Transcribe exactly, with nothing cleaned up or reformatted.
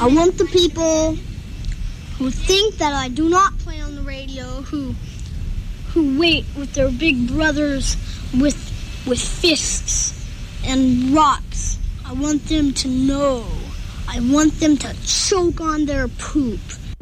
I want the people who think that I do not play on the radio, who who wait with their big brothers with with fists and rocks. I want them to know. I want them to choke on their poop.